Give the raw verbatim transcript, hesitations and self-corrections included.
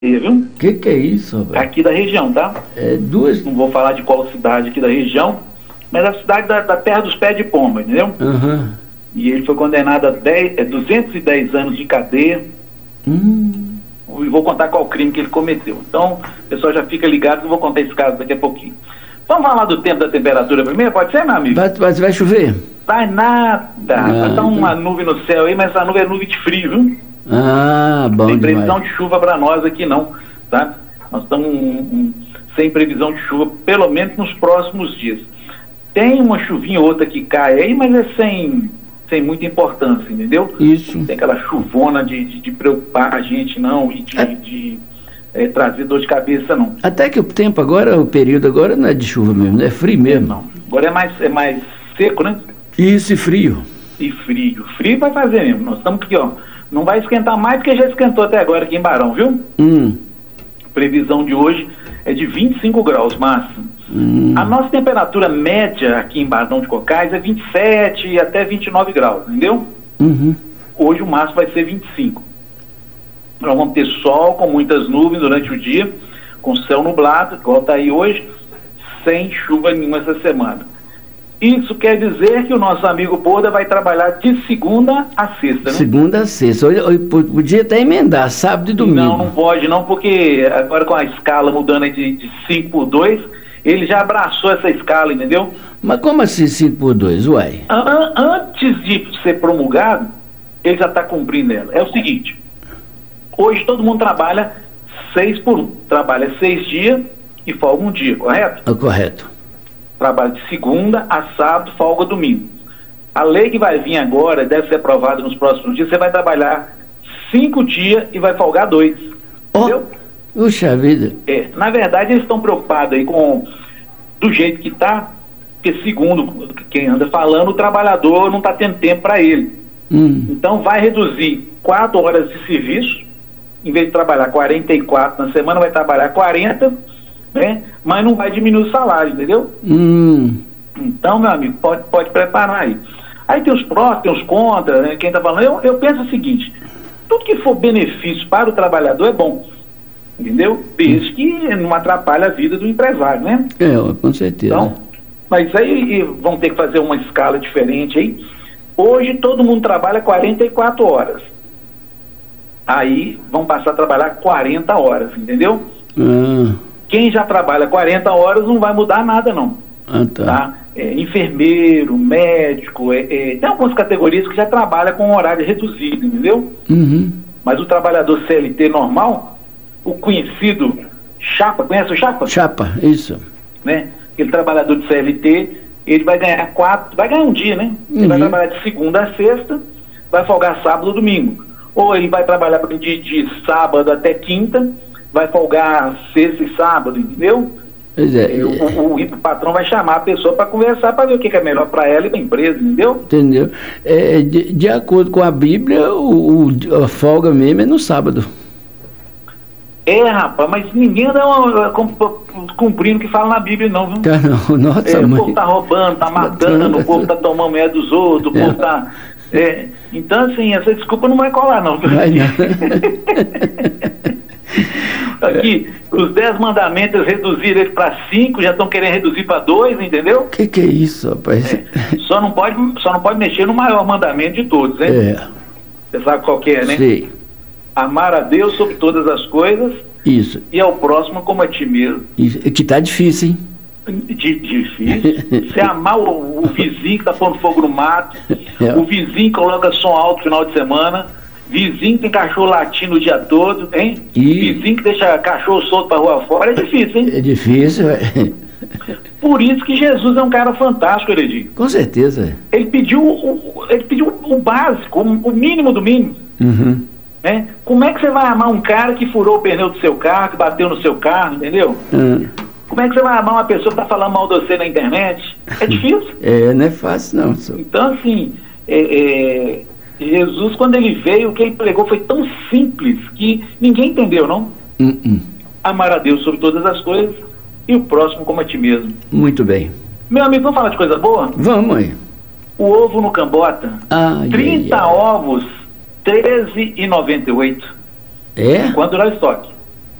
viu? Que que é isso, rapaz? Aqui da região, tá? É duas... Não vou falar de qual cidade aqui da região, mas a cidade da, da terra dos pés de pomba, entendeu? Aham. E ele foi condenado a dez, é, duzentos e dez anos de cadeia. Hum. E vou contar qual crime que ele cometeu. Então, o pessoal já fica ligado que eu vou contar esse caso daqui a pouquinho. Vamos falar do tempo da temperatura primeiro? Pode ser, meu amigo? Vai, vai, vai chover? Vai nada. Ah, vai estar uma então... nuvem no céu aí, mas essa nuvem é nuvem de frio, viu? Ah, bom Sem previsão demais. de chuva para nós aqui não, tá? Nós estamos um, um, sem previsão de chuva, pelo menos nos próximos dias. Tem uma chuvinha ou outra que cai aí, mas é sem, sem muita importância, entendeu? Isso. Não tem aquela chuvona de, de, de preocupar a gente, não, e de, É. de é, trazer dor de cabeça, não. Até que o tempo agora, o período agora não é de chuva mesmo, é frio mesmo. Não. Agora é mais, é mais seco, né? Isso, e frio. E frio. Frio vai fazer mesmo. Nós estamos aqui, ó. Não vai esquentar mais do que já esquentou até agora aqui em Barão, viu? Hum. Previsão de hoje é de vinte e cinco graus máximo. Hum. A nossa temperatura média aqui em Barão de Cocais é vinte e sete até vinte e nove graus, entendeu? Uhum. Hoje o máximo vai ser vinte e cinco. Nós vamos ter sol com muitas nuvens durante o dia, com céu nublado, igual está aí hoje, sem chuva nenhuma essa semana. Isso quer dizer que o nosso amigo Borda vai trabalhar de segunda a sexta, né? Segunda a sexta. Hoje, hoje podia até emendar, sábado e domingo. Não, não pode não, porque agora com a escala mudando aí de, de cinco por dois, ele já abraçou essa escala, entendeu? Mas como assim cinco por dois, uai? An- antes de ser promulgado, ele já está cumprindo ela. É o seguinte, hoje todo mundo trabalha seis por um. Trabalha seis dias e folga um dia, correto? É correto. Trabalha de segunda a sábado, folga domingo. A lei que vai vir agora, deve ser aprovada nos próximos dias, você vai trabalhar cinco dias e vai folgar dois. Ó, Entendeu? puxa vida. É, na verdade, eles estão preocupados aí com do jeito que está, porque segundo quem anda falando, o trabalhador não está tendo tempo para ele. Hum. Então vai reduzir quatro horas de serviço, em vez de trabalhar quarenta e quatro na semana, vai trabalhar quarenta, né? Mas não vai diminuir o salário, entendeu? Hum. Então, meu amigo, pode, pode preparar aí. Aí tem os prós, tem os contras, né? Quem está falando, eu, eu penso o seguinte, tudo que for benefício para o trabalhador é bom, entendeu? Desde que não atrapalhe a vida do empresário, né? É, com certeza. Então, mas aí vão ter que fazer uma escala diferente aí. Hoje todo mundo trabalha quarenta e quatro horas. Aí vão passar a trabalhar quarenta horas, entendeu? Ah, Quem já trabalha quarenta horas não vai mudar nada, não. ah tá. Tá? É, enfermeiro, médico, é, é, tem algumas categorias que já trabalham com horário reduzido, entendeu? Uhum. Mas o trabalhador C L T normal, o conhecido chapa, conhece o chapa? Chapa, isso. Né? Aquele trabalhador de C L T, ele vai ganhar quatro, vai ganhar um dia, né? Ele Uhum. vai trabalhar de segunda a sexta, vai folgar sábado ou domingo. Ou ele vai trabalhar de, de sábado até quinta, vai folgar sexta e sábado, entendeu? Pois é. É, o, o, o patrão vai chamar a pessoa para conversar, para ver o que, que é melhor para ela e para a empresa, entendeu? Entendeu? É, de, de acordo com a Bíblia, o, o- a folga mesmo é no sábado. É, rapaz, mas ninguém anda uma- cum- cumprindo o que fala na Bíblia, não, viu? Tá, não, nossa, É, o mãe. povo tá roubando, tá matando, o povo tá tomando mulher dos outros, o É. povo tá... é, então, assim, essa desculpa não vai colar, não. Vai não. Aqui, os dez mandamentos reduziram ele para cinco, já estão querendo reduzir para dois, entendeu? Que que é isso, rapaz? É, só, não pode, só não pode mexer no maior mandamento de todos, né? É, Você sabe qual que é, né? sei. Amar a Deus sobre todas as coisas Isso, e ao próximo como a ti mesmo. isso. Que tá difícil, hein? Di- Difícil. Você amar o, o vizinho que tá pondo fogo no mato, É. o vizinho que coloca som alto no final de semana, vizinho que tem cachorro latindo o dia todo, hein? E- Vizinho que deixa cachorro solto pra rua fora, é difícil, hein? É difícil, é. Por isso que Jesus é um cara fantástico, Heredinho. Com certeza. Ele pediu o, ele pediu o básico, o, o mínimo do mínimo. Uhum. Né? Como é que você vai amar um cara que furou o pneu do seu carro, que bateu no seu carro, entendeu? Ah, Como é que você vai amar uma pessoa que está falando mal de você na internet? É difícil. é, não é fácil não, senhor. Então, assim, é, é, Jesus, quando ele veio, o que ele pregou foi tão simples que ninguém entendeu, não? Hum, hum. Amar a Deus sobre todas as coisas e o próximo como a ti mesmo. Muito bem. Meu amigo, vamos falar de coisa boa? Vamos aí. O ovo no Cambota, Ai, trinta ai, ai. ovos, treze e noventa e oito. É? Quando durar o estoque.